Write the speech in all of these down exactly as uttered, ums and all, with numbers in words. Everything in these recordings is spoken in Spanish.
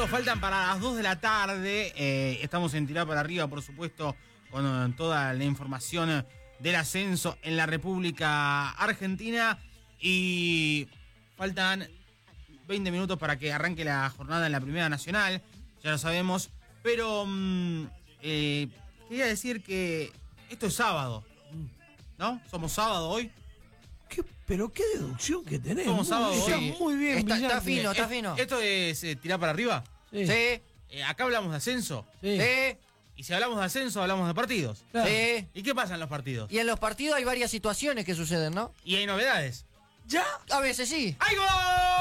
Faltan para las dos de la tarde, eh, estamos en Tirar para Arriba, por supuesto, con eh, toda la información del ascenso en la República Argentina, y faltan veinte minutos para que arranque la jornada en la Primera Nacional, ya lo sabemos, pero mmm, eh, quería decir que esto es sábado, ¿no? Somos sábado hoy. ¿Qué, pero qué deducción que tenés. Somos sábado está hoy. Muy bien, está, brillante. está fino, está fino. ¿Esto es eh, Tirar para Arriba? Sí. Sí, Eh, acá hablamos de ascenso. Sí. sí, Y si hablamos de ascenso, hablamos de partidos. Claro. sí. ¿Y qué pasa en los partidos? Y en los partidos hay varias situaciones que suceden, ¿no? Y hay novedades. ¿Ya? A veces sí. ¡Hay gol!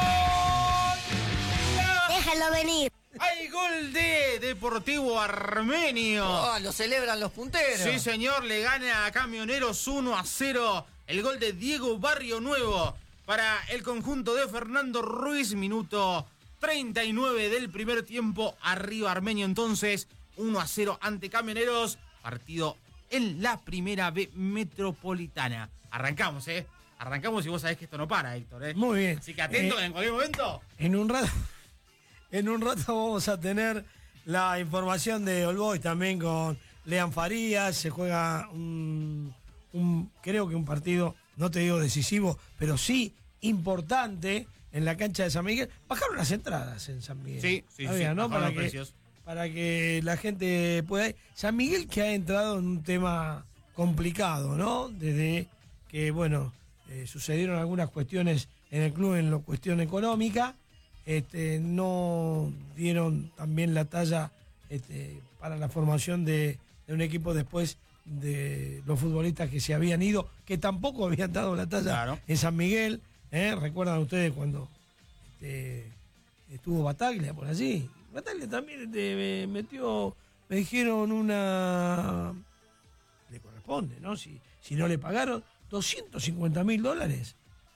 Déjalo venir. ¡Hay gol de Deportivo Armenio! Oh, lo celebran los punteros. Sí, señor, le gana a Camioneros uno a cero. El gol de Diego Barrio Nuevo para el conjunto de Fernando Ruiz. Minuto treinta y nueve del primer tiempo. Arriba Armenio entonces. uno a cero ante Camioneros. Partido en la Primera B Metropolitana. Arrancamos, ¿eh? Arrancamos y vos sabés que esto no para, Héctor, ¿eh? Muy bien. Así que atento Eh, en cualquier momento. En un rato, en un rato vamos a tener la información de All Boys también con Lean Farías. Se juega un, un, creo que un partido, no te digo decisivo, pero sí importante en la cancha de San Miguel. Bajaron las entradas en San Miguel. Sí, sí, Había, sí, ¿no? bajaron Para los que, precios. para que la gente pueda ir. San Miguel que ha entrado en un tema complicado, ¿no? Desde que, bueno, eh, sucedieron algunas cuestiones en el club en la cuestión económica. Este, no dieron también la talla este, para la formación de, de un equipo después de los futbolistas que se habían ido, que tampoco habían dado la talla Claro. en San Miguel. ¿eh? ¿Recuerdan ustedes cuando este, estuvo Bataglia por allí? Bataglia también este, me metió, me dijeron una... Le corresponde, ¿no? Si, si no le pagaron doscientos cincuenta mil dólares.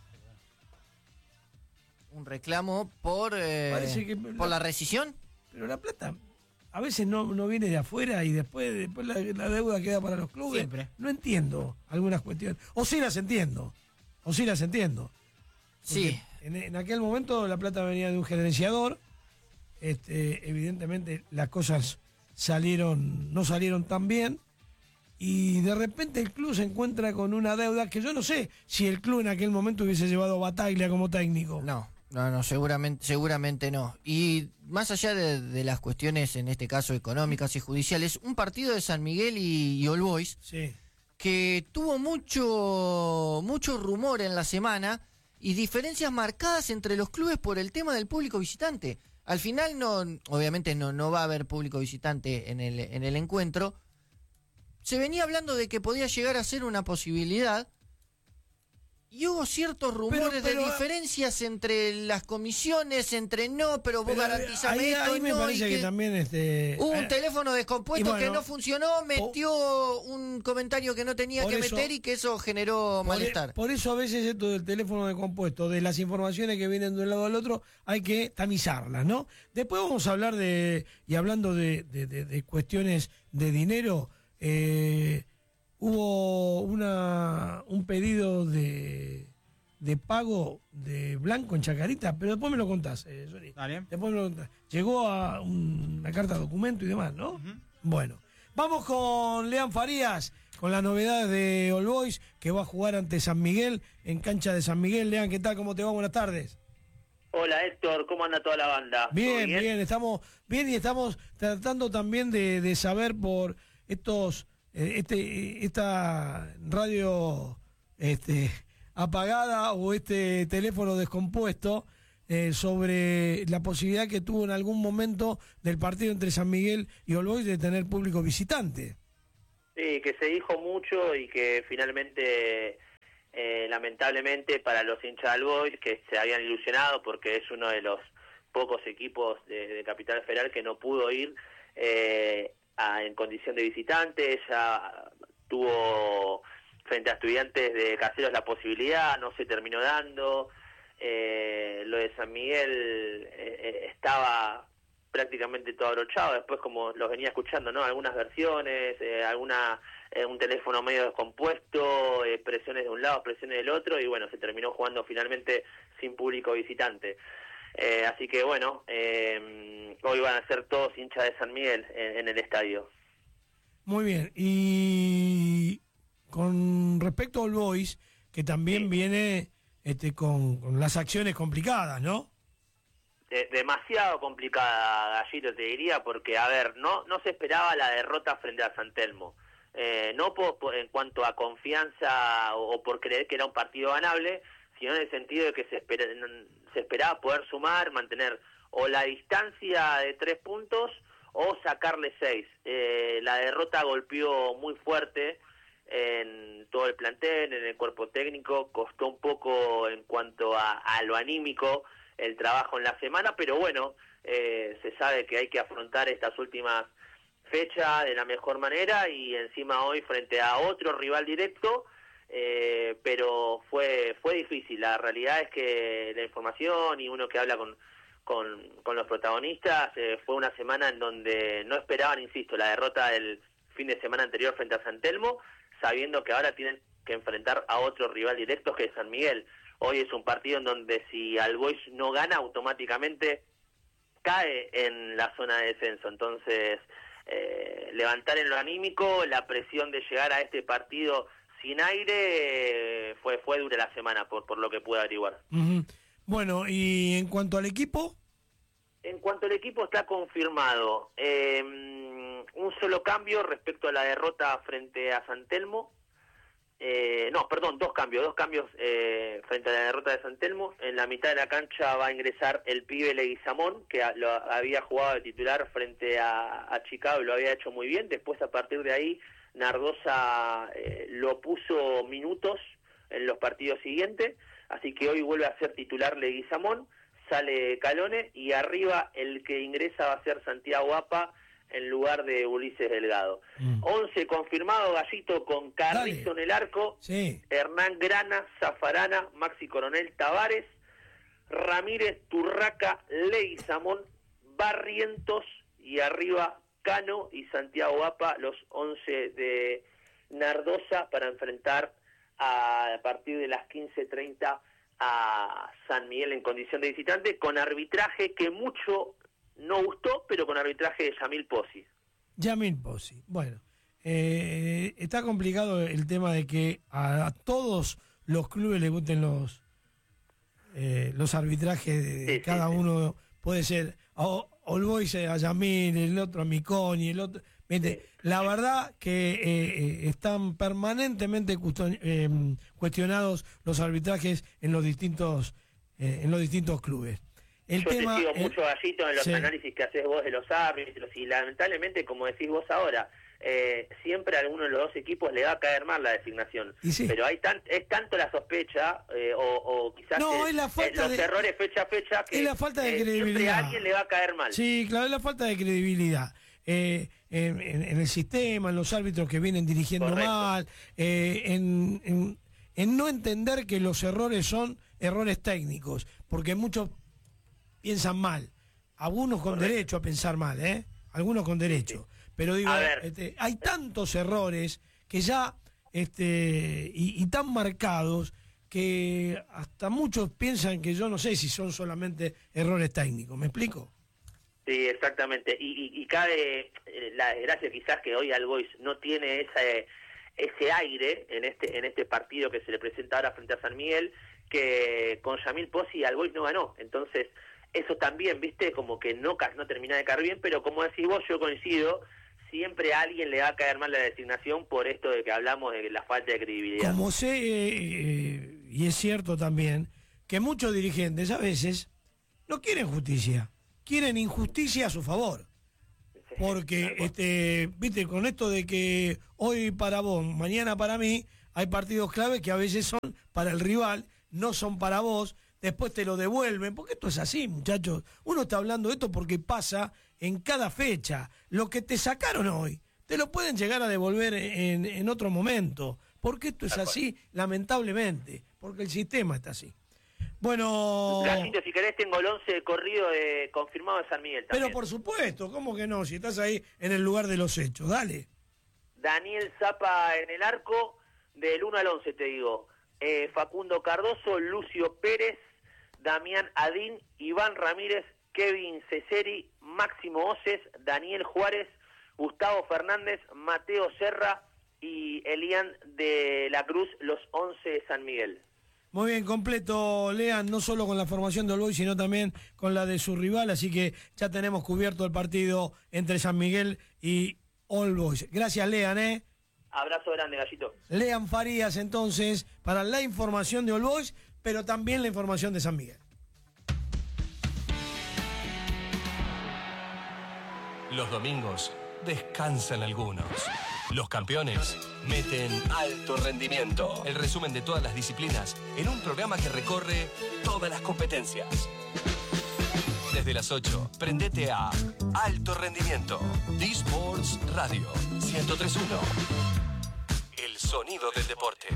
Un reclamo por, eh, Parece que- por la rescisión. Pero la plata a veces no, no viene de afuera y después, después la, la deuda queda para los clubes. Siempre. No entiendo algunas cuestiones. O sí las entiendo. O sí las entiendo. Porque Sí. En, en aquel momento la plata venía de un gerenciador. Este, evidentemente las cosas salieron, no salieron tan bien. Y de repente el club se encuentra con una deuda que yo no sé si el club en aquel momento hubiese llevado a Bataglia como técnico. No, no, no, seguramente, seguramente no. Y más allá de, de las cuestiones, en este caso económicas y judiciales, un partido de San Miguel y, y All Boys Sí. que tuvo mucho, mucho rumor en la semana y diferencias marcadas entre los clubes por el tema del público visitante. Al final no, obviamente no, no va a haber público visitante en el, en el encuentro. Se venía hablando de que podía llegar a ser una posibilidad y hubo ciertos rumores Pero- pero- de diferencias entre las comisiones, entre no, pero vos Pero, garantizame ahí, esto, ahí me no, parece y que, que también este hubo un eh, teléfono descompuesto y bueno, que no funcionó, metió un comentario que no tenía por que eso- meter y que eso generó por, malestar. por eso a veces esto del teléfono de compuesto, de las informaciones que vienen de un lado al otro, hay que tamizarlas, ¿no? Después vamos a hablar de, y hablando de, de- de- de cuestiones de dinero, eh, hubo una un pedido de, de pago de Blanco en Chacarita, pero después me lo contás, eh, Johnny. Dale. Después me lo contás. Llegó a un- una carta de documento y demás, ¿no? Ujú. Bueno, vamos con Lean Farías, con las novedades de All Boys, que va a jugar ante San Miguel, en cancha de San Miguel. Lean, ¿qué tal? ¿Cómo te va? Buenas tardes. Hola Héctor, ¿cómo anda toda la banda? ¿Todo Bien, bien, estamos bien y estamos tratando también de, de saber por estos, eh, este, esta radio este, apagada o este teléfono descompuesto, eh, sobre la posibilidad que tuvo en algún momento del partido entre San Miguel y All Boys de tener público visitante. Sí, que se dijo mucho y que finalmente, eh, lamentablemente para los hinchas del Boys, que se habían ilusionado porque es uno de los pocos equipos de, de Capital Federal que no pudo ir eh, a, en condición de visitante, ya tuvo frente a Estudiantes de Caseros la posibilidad, no se terminó dando. Eh, lo de San Miguel eh, eh, estaba prácticamente todo abrochado, después como los venía escuchando, ¿no? Algunas versiones, eh, alguna eh, un teléfono medio descompuesto, eh, presiones de un lado, presiones del otro, y bueno, se terminó jugando finalmente sin público visitante. Eh, así que bueno, eh, hoy van a ser todos hinchas de San Miguel en, en el estadio. Muy bien, y con respecto al Boys, que también sí. viene este, con, con las acciones complicadas, ¿no? De, demasiado complicada, Gallito, te diría, porque, a ver, no no se esperaba la derrota frente a San Telmo. Eh, no por, por, en cuanto a confianza o, o por creer que era un partido ganable, sino en el sentido de que se, espera, se esperaba poder sumar, mantener o la distancia de tres puntos o sacarle seis. Eh, la derrota golpeó muy fuerte en todo el plantel, en el cuerpo técnico, costó un poco en cuanto a, a lo anímico el trabajo en la semana, pero bueno, eh, se sabe que hay que afrontar estas últimas fechas de la mejor manera y encima hoy frente a otro rival directo, eh, pero fue fue difícil. La realidad es que la información y uno que habla con con, con los protagonistas, eh, fue una semana en donde no esperaban, insisto, la derrota del fin de semana anterior frente a San Telmo, sabiendo que ahora tienen que enfrentar a otro rival directo que es San Miguel. Hoy es un partido en donde si All Boys no gana, automáticamente cae en la zona de descenso. Entonces, eh, levantar en lo anímico, la presión de llegar a este partido sin aire, eh, fue fue dura la semana, por, por lo que pude averiguar. Uh-huh. Bueno, y en cuanto al equipo... En cuanto al equipo está confirmado eh, un solo cambio respecto a la derrota frente a San Telmo. Eh, no, perdón, dos cambios, dos cambios eh, frente a la derrota de San Telmo. En la mitad de la cancha va a ingresar el pibe Leguizamón, que a, lo había jugado de titular frente a, a Chicago y lo había hecho muy bien. Después, a partir de ahí, Nardosa eh, lo puso minutos en los partidos siguientes, así que hoy vuelve a ser titular Leguizamón, sale Calone y arriba el que ingresa va a ser Santiago Apa en lugar de Ulises Delgado. Mm. once confirmado, Gallito, con Carrizo Dale. en el arco, sí. Hernán Grana, Zafarana, Maxi Coronel Tavares, Ramírez, Turraca, Leguizamón, Barrientos y arriba Cano y Santiago Apa, los once de Nardosa para enfrentar a, a partir de las quince treinta a San Miguel en condición de visitante, con arbitraje que mucho no gustó, pero con arbitraje de Yamil Pozzi. Yamil Pozzi, bueno, eh, está complicado el tema de que a, a todos los clubes les gusten los eh, los arbitrajes de, de sí, cada sí, uno, sí. Puede ser a All Boys a Yamil, el otro a Miconi, el otro... Sí. La verdad que eh, están permanentemente custo- eh, cuestionados los arbitrajes en los distintos eh, en los distintos clubes. El Yo tema, te sigo el, mucho, Gallito, en los sí. análisis que haces vos de los árbitros y lamentablemente, como decís vos ahora, eh, siempre a alguno de los dos equipos le va a caer mal la designación. Sí. Pero hay tan, es tanto la sospecha eh, o, o quizás no, el, es la falta eh, los de, errores fecha a fecha que es la falta de eh, credibilidad. Siempre a alguien le va a caer mal. Sí, claro, es la falta de credibilidad. Eh, en, en, en el sistema, en los árbitros que vienen dirigiendo Correcto. mal, eh, en, en, en no entender que los errores son errores técnicos, porque muchos piensan mal, algunos con Correcto. derecho a pensar mal, ¿eh? Algunos con derecho, pero digo, este, hay tantos errores que ya, este, y, y tan marcados, que hasta muchos piensan que yo no sé si son solamente errores técnicos, ¿me explico? Sí, exactamente. Y, y, y cabe eh, la desgracia quizás que hoy All Boys no tiene ese, ese aire en este en este partido que se le presenta ahora frente a San Miguel, que con Yamil Pozzi All Boys no ganó. Entonces, eso también, viste, como que no, no termina de caer bien, pero como decís vos, yo coincido, siempre a alguien le va a caer mal la designación por esto de que hablamos de la falta de credibilidad. Como sé, eh, y es cierto también, que muchos dirigentes a veces no quieren justicia. Quieren injusticia a su favor, porque este, viste, con esto de que hoy para vos, mañana para mí, hay partidos clave que a veces son para el rival, no son para vos, después te lo devuelven, porque esto es así, muchachos. Uno está hablando de esto porque pasa en cada fecha. Lo que te sacaron hoy, te lo pueden llegar a devolver en, en otro momento, porque esto es así, lamentablemente, porque el sistema está así. Bueno... Gallito, si querés tengo el once de corrido de, confirmado de San Miguel también. Pero por supuesto, ¿cómo que no? Si estás ahí en el lugar de los hechos, dale. Daniel Zapa en el arco, del uno al once te digo. Eh, Facundo Cardoso, Lucio Pérez, Damián Adín, Iván Ramírez, Kevin Ceseri, Máximo Oces, Daniel Juárez, Gustavo Fernández, Mateo Serra y Elian de la Cruz, los once de San Miguel. Muy bien, completo, Lean, no solo con la formación de All Boys, sino también con la de su rival, así que ya tenemos cubierto el partido entre San Miguel y All Boys. Gracias, Lean, ¿eh? Abrazo grande, Gallito. Lean Farías, entonces, para la información de All Boys, pero también la información de San Miguel. Los domingos descansan algunos. Los campeones meten alto rendimiento. El resumen de todas las disciplinas en un programa que recorre todas las competencias. Desde las ocho, prendete a Alto Rendimiento. D-Sports Radio ciento tres punto uno. El sonido del deporte.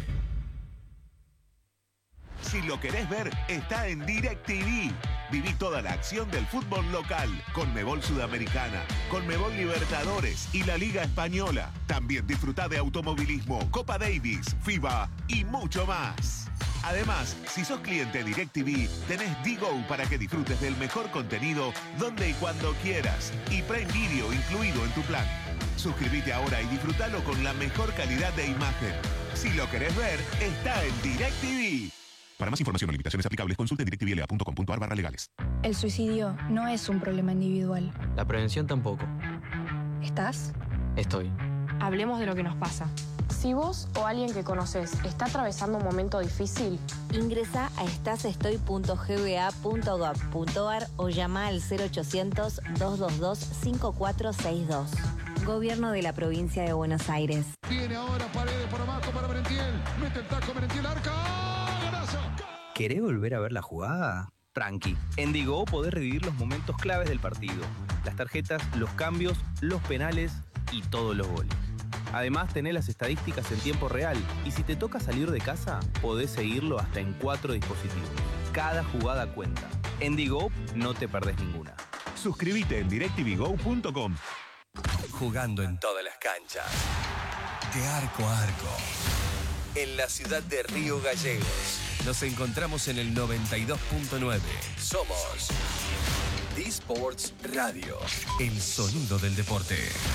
Si lo querés ver, está en DirecTV. Viví toda la acción del fútbol local, Conmebol Sudamericana, Conmebol Libertadores y la Liga Española. También disfruta de automovilismo, Copa Davis, FIBA y mucho más. Además, si sos cliente DirecTV, tenés D-Go para que disfrutes del mejor contenido donde y cuando quieras. Y Prime Video incluido en tu plan. Suscríbete ahora y disfrútalo con la mejor calidad de imagen. Si lo querés ver, está en DirecTV. Para más información o limitaciones aplicables, consulte directvla.com.ar barra legales. El suicidio no es un problema individual. La prevención tampoco. ¿Estás? Estoy. Hablemos de lo que nos pasa. Si vos o alguien que conoces está atravesando un momento difícil, ingresa a estasestoy punto g b a punto gov punto a r o llama al cero ochocientos, dos dos dos, cinco cuatro seis dos. Gobierno de la Provincia de Buenos Aires. Viene ahora Paredes por abajo para Merentiel. Mete el taco Merentiel, arca. ¿Querés volver a ver la jugada? Tranqui. En D-Go podés revivir los momentos claves del partido. Las tarjetas, los cambios, los penales y todos los goles. Además, tenés las estadísticas en tiempo real. Y si te toca salir de casa, podés seguirlo hasta en cuatro dispositivos. Cada jugada cuenta. En D-Go no te perdés ninguna. Suscríbete en directvgo punto com. Jugando en todas las canchas. De arco a arco. En la ciudad de Río Gallegos. Nos encontramos en el noventa y dos punto nueve. Somos D-Sports Radio. El sonido del deporte.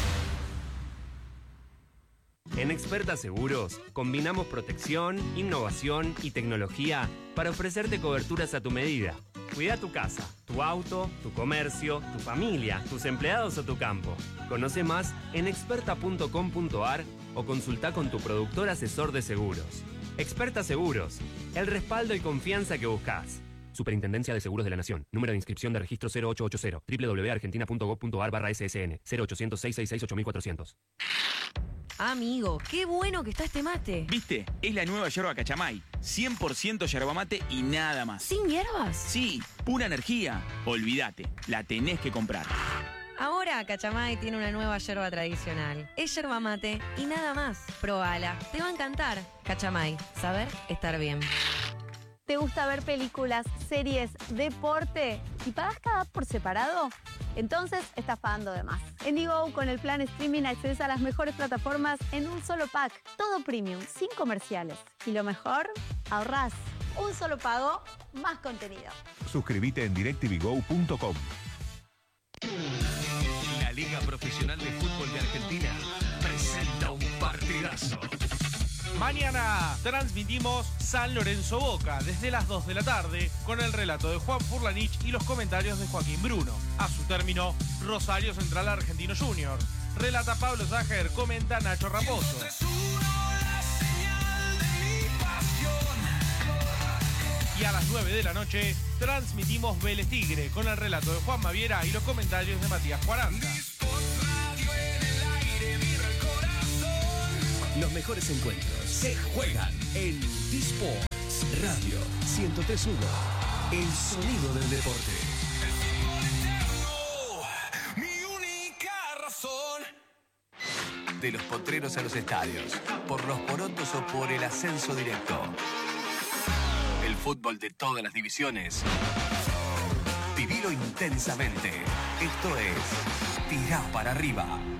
En Experta Seguros, combinamos protección, innovación y tecnología para ofrecerte coberturas a tu medida. Cuida tu casa, tu auto, tu comercio, tu familia, tus empleados o tu campo. Conoce más en experta punto com punto a r o consulta con tu productor asesor de seguros. Experta Seguros, el respaldo y confianza que buscas. Superintendencia de Seguros de la Nación. Número de inscripción de registro cero ocho ocho cero. doble u doble u doble u punto argentina punto gov punto a r barra S S N. cero ochocientos, seiscientos sesenta y seis, ocho mil cuatrocientos. Amigo, qué bueno que está este mate. ¿Viste? Es la nueva yerba Cachamay. cien por ciento yerba mate y nada más. ¿Sin hierbas? Sí, pura energía. Olvídate, la tenés que comprar. Ahora Cachamay tiene una nueva yerba tradicional. Es yerba mate y nada más. Probala, te va a encantar. Cachamay, saber estar bien. ¿Te gusta ver películas, series, deporte y pagas cada app por separado? Entonces estás pagando de más. En D-Go, con el plan streaming, accedes a las mejores plataformas en un solo pack. Todo premium, sin comerciales. Y lo mejor, ahorrás. Un solo pago, más contenido. Suscríbete en directvgo punto com. La Liga Profesional de Fútbol de Argentina presenta un partidazo. Mañana transmitimos San Lorenzo Boca desde las dos de la tarde con el relato de Juan Furlanich y los comentarios de Joaquín Bruno. A su término, Rosario Central Argentino Junior. Relata Pablo Zacher, comenta Nacho Raposo. Y a las nueve de la noche transmitimos Vélez Tigre con el relato de Juan Maviera y los comentarios de Matías Cuaranta. Los mejores encuentros se juegan en D-Sports Radio ciento tres punto uno. El sonido del deporte. Mi única razón. De los potreros a los estadios, por los porotos o por el ascenso directo. El fútbol de todas las divisiones. Vivilo intensamente. Esto es Tirá para arriba.